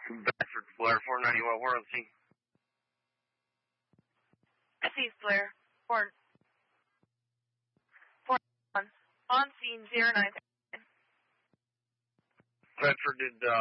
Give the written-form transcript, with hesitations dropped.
Bedford, Blair, 491, we're on scene. Cease, Blair. 491. On scene 09. Bedford, did